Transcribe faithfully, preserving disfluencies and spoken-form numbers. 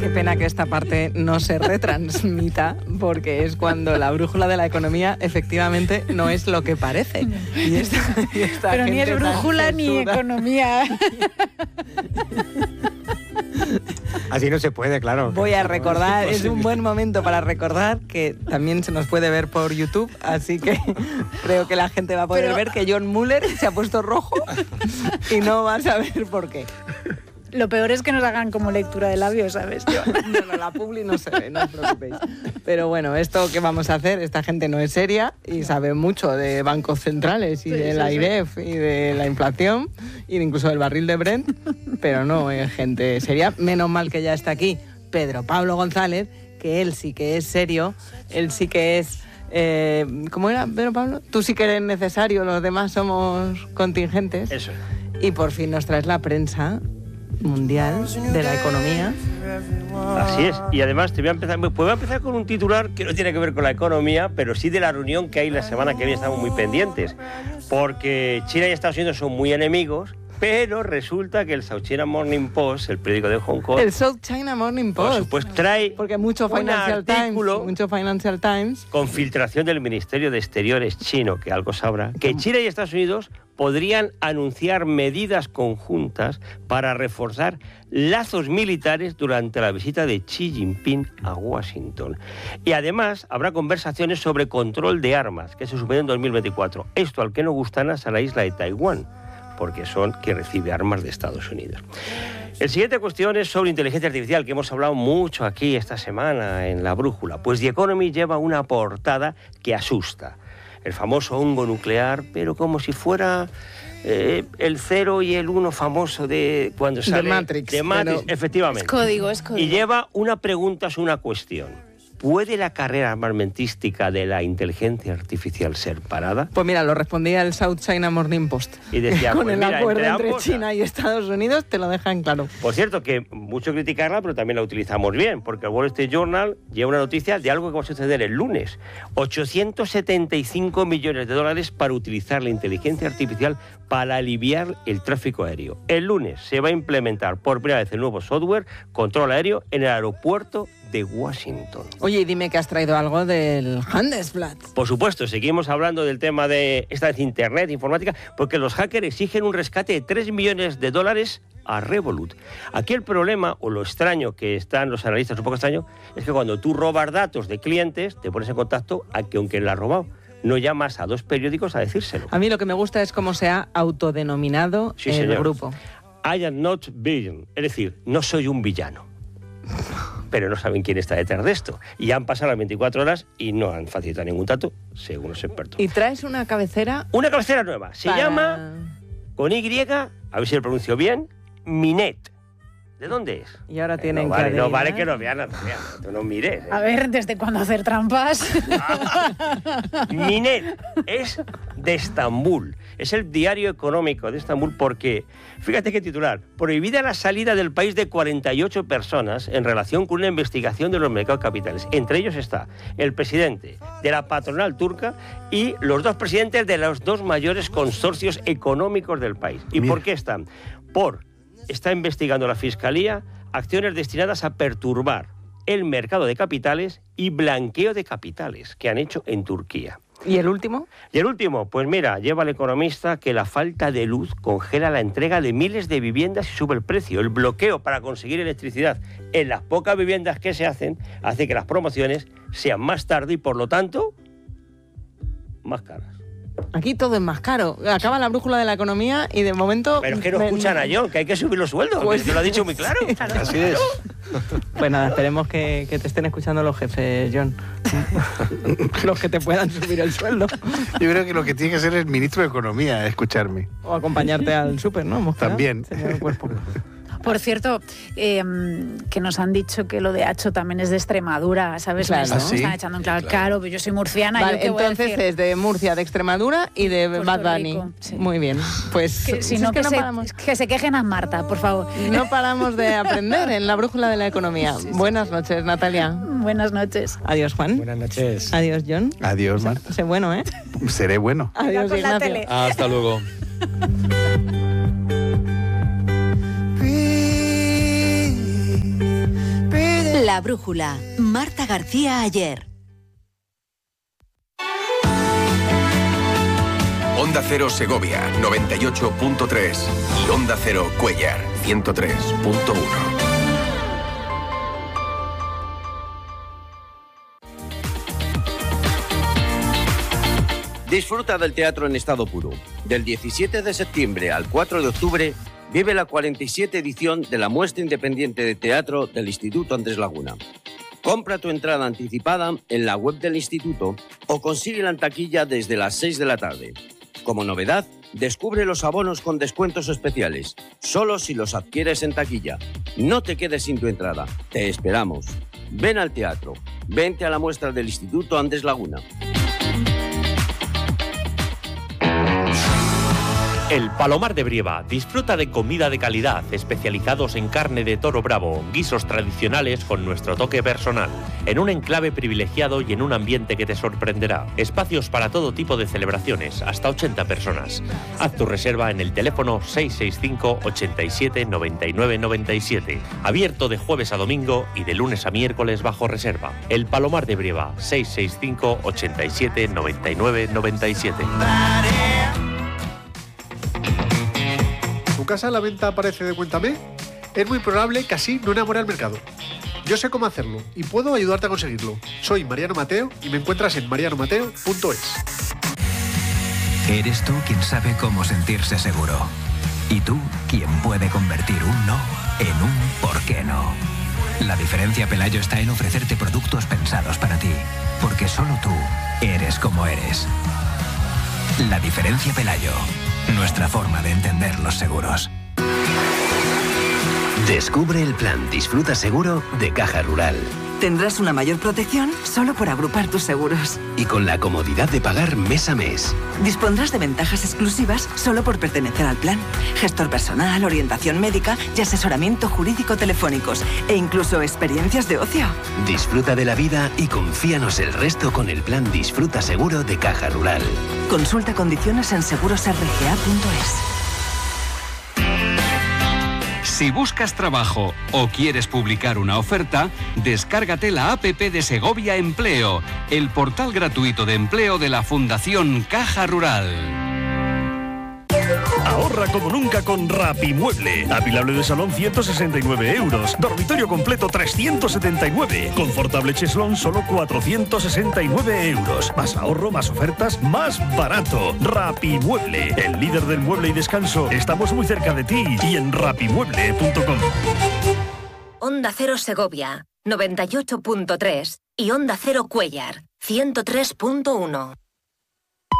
Qué pena que esta parte no se retransmita, porque es cuando la brújula de la economía efectivamente no es lo que parece. Y esta, y esta Pero ni es brújula ni economía. Así no se puede, claro. Voy a recordar, es un buen momento para recordar que también se nos puede ver por YouTube, así que creo que la gente va a poder Pero... ver que John Muller se ha puesto rojo y no va a saber por qué. Lo peor es que nos hagan como lectura de labios, ¿sabes? Yo. No, no, la publi no se ve, no os preocupéis. Pero bueno, esto que vamos a hacer, esta gente no es seria y sabe mucho de bancos centrales y sí, de la sí, I R E F sí. y de la inflación y incluso del barril de Brent, pero no es gente seria. Menos mal que ya está aquí Pedro Pablo González, que él sí que es serio, él sí que es... Eh, ¿Cómo era, Pedro Pablo? Tú sí que eres necesario, los demás somos contingentes. Eso. Y por fin nos traes la prensa mundial de la economía. Así es, y además te voy a empezar, puedo empezar con un titular que no tiene que ver con la economía, pero sí de la reunión que hay la semana que viene. Estamos muy pendientes, porque China y Estados Unidos son muy enemigos, pero resulta que el South China Morning Post, el periódico de Hong Kong, el South China Morning Post, por supuesto, trae porque mucho Financial Times, mucho Financial Times, con filtración del Ministerio de Exteriores chino, que algo sabrá, que China y Estados Unidos podrían anunciar medidas conjuntas para reforzar lazos militares durante la visita de Xi Jinping a Washington. Y además habrá conversaciones sobre control de armas, que se supone en dos mil veinticuatro. Esto al que no gustan es a la isla de Taiwán, porque son quien recibe armas de Estados Unidos. El siguiente cuestión es sobre inteligencia artificial, que hemos hablado mucho aquí esta semana en La Brújula. Pues The Economy lleva una portada que asusta. El famoso hongo nuclear, pero como si fuera eh, el cero y el uno famoso de cuando sale... De Matrix. De Matrix, pero... efectivamente. Es código, es código. Y lleva una pregunta, es una cuestión. ¿Puede la carrera armamentística de la inteligencia artificial ser parada? Pues mira, lo respondía el South China Morning Post. Y decía, con pues el mira, acuerdo entre, entre ambos, China y Estados Unidos te lo dejan claro. Por cierto, que mucho criticarla, pero también la utilizamos bien, porque el Wall Street Journal lleva una noticia de algo que va a suceder el lunes. ochocientos setenta y cinco millones de dólares para utilizar la inteligencia artificial para aliviar el tráfico aéreo. El lunes se va a implementar por primera vez el nuevo software control aéreo en el aeropuerto de Washington. Oye, y dime que has traído algo del Handelsblatt. Por supuesto, seguimos hablando del tema de esta vez Internet, informática, porque los hackers exigen un rescate de tres millones de dólares a Revolut. Aquí el problema, o lo extraño que están los analistas, un poco extraño, es que cuando tú robas datos de clientes, te pones en contacto a que aunque la has robado, no llamas a dos periódicos a decírselo. A mí lo que me gusta es cómo se ha autodenominado sí, el señor. grupo. I am not villain, es decir, no soy un villano. Pero no saben quién está detrás de esto. Y han pasado las veinticuatro horas y no han facilitado ningún dato, según los expertos. ¿Y traes una cabecera? Una cabecera nueva. Se para... llama, con Y, a ver si lo pronuncio bien, Minet. ¿De dónde es? Y ahora tienen eh, no, que vale, no adivinar. vale que no vean, Natalia, no, tú no mires. ¿eh? A ver, ¿desde cuándo hacer trampas? Minet es de Estambul. Es el diario económico de Estambul porque, fíjate qué titular, prohibida la salida del país de cuarenta y ocho personas en relación con una investigación de los mercados capitales. Entre ellos está el presidente de la patronal turca y los dos presidentes de los dos mayores consorcios económicos del país. ¿Y Mira. por qué están? Por... Está investigando la Fiscalía acciones destinadas a perturbar el mercado de capitales y blanqueo de capitales que han hecho en Turquía. ¿Y el último? Y el último, pues mira, lleva el economista que la falta de luz congela la entrega de miles de viviendas y sube el precio. El bloqueo para conseguir electricidad en las pocas viviendas que se hacen hace que las promociones sean más tarde y, por lo tanto, más caras. Aquí todo es más caro. Acaba la brújula de la economía y de momento... Pero es que no me, escuchan a John, que hay que subir los sueldos. Pues te lo ha dicho muy claro. Sí, así es. Pues nada, esperemos que, que te estén escuchando los jefes, John. Los que te puedan subir el sueldo. Yo creo que lo que tiene que hacer el ministro de Economía, escucharme. O acompañarte al súper, ¿no? Hemos También. Señor Cuerpo. Por cierto, eh, que nos han dicho que lo de Hacho también es de Extremadura, ¿sabes? Claro. Me ¿Ah, sí? están echando en claro, claro, pero yo soy murciana. Vale, ¿yo qué voy a entonces decir? es de Murcia, de Extremadura y de Puerto Bad Bunny. Rico, sí. Muy bien. Pues Que, si si no, es que, que, no se, paramos, que se quejen a Marta, por favor. no paramos de aprender en la brújula de la economía. Sí, sí. Buenas noches, Natalia. Buenas noches. Adiós, Juan. Buenas noches. Adiós, John. Adiós, Marta. Sé bueno, ¿eh? Seré bueno. Adiós, con la Ignacio. tele. Hasta luego. Breathe La brújula. Marta García Ayer. Onda Cero Segovia, noventa y ocho punto tres. Y Onda Cero Cuéllar, ciento tres punto uno. Disfruta del teatro en estado puro. Del diecisiete de septiembre al cuatro de octubre, vive la cuarenta y siete edición de la Muestra Independiente de Teatro del Instituto Andrés Laguna. Compra tu entrada anticipada en la web del instituto o consíguela en taquilla desde las seis de la tarde. Como novedad, descubre los abonos con descuentos especiales, solo si los adquieres en taquilla. No te quedes sin tu entrada, te esperamos. Ven al teatro, vente a la muestra del Instituto Andrés Laguna. El Palomar de Brieva disfruta de comida de calidad, especializados en carne de toro bravo, guisos tradicionales con nuestro toque personal, en un enclave privilegiado y en un ambiente que te sorprenderá. Espacios para todo tipo de celebraciones, hasta ochenta personas. Haz tu reserva en el teléfono seis seis cinco, ochenta y siete, noventa y nueve noventa y siete, abierto de jueves a domingo y de lunes a miércoles bajo reserva. El Palomar de Brieva, seis seis cinco, ochenta y siete, noventa y nueve noventa y siete. ¿Tu casa a la venta aparece de Cuéntame? Es muy probable que así no enamore al mercado. Yo sé cómo hacerlo y puedo ayudarte a conseguirlo. Soy Mariano Mateo y me encuentras en mariano mateo punto es. Eres tú quien sabe cómo sentirse seguro. Y tú quien puede convertir un no en un ¿por qué no? La diferencia, Pelayo, está en ofrecerte productos pensados para ti. Porque solo tú eres como eres. La diferencia, Pelayo. Nuestra forma de entender los seguros. Descubre el plan Disfruta Seguro de Caja Rural. Tendrás una mayor protección solo por agrupar tus seguros. Y con la comodidad de pagar mes a mes. Dispondrás de ventajas exclusivas solo por pertenecer al plan. Gestor personal, orientación médica y asesoramiento jurídico telefónicos. E incluso experiencias de ocio. Disfruta de la vida y confíanos el resto con el plan Disfruta Seguro de Caja Rural. Consulta condiciones en seguros r g a punto es. Si buscas trabajo o quieres publicar una oferta, descárgate la app de Segovia Empleo, el portal gratuito de empleo de la Fundación Caja Rural. Ahorra como nunca con Rapimueble. Apilable de salón ciento sesenta y nueve euros. Dormitorio completo trescientos setenta y nueve. Confortable cheslón solo cuatrocientos sesenta y nueve euros. Más ahorro, más ofertas, más barato. Rapimueble, el líder del mueble y descanso. Estamos muy cerca de ti y en rapimueble punto com. Onda Cero Segovia, noventa y ocho punto tres y Onda Cero Cuéllar, ciento tres punto uno.